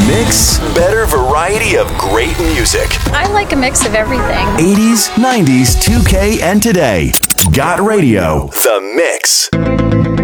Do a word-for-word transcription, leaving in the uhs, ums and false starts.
Mix. Better variety of great music. I like a mix of everything. eighties, nineties, two K, and today. Got Radio. The Mix.